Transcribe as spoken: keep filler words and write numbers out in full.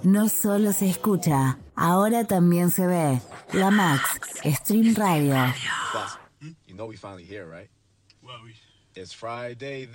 no solo se escucha, ahora también se ve. La Max, Stream Radio. You know we finally here, right? Well, we... It's Friday.